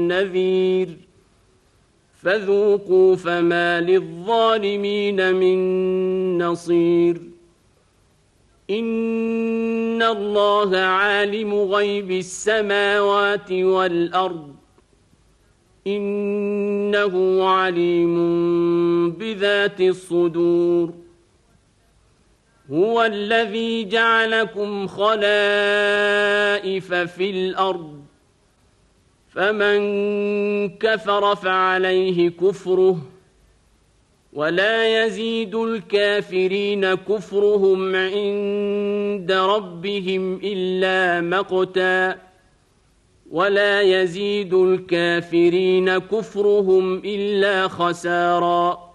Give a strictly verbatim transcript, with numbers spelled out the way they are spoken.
نذير فذوقوا فما للظالمين من نصير إن الله عالم غيب السماوات والأرض إنه عليم بذات الصدور هو الذي جعلكم خلائف في الأرض فمن كفر فعليه كفره ولا يزيد الكافرين كفرهم عند ربهم إلا مقتا ولا يزيد الكافرين كفرهم إلا خسارا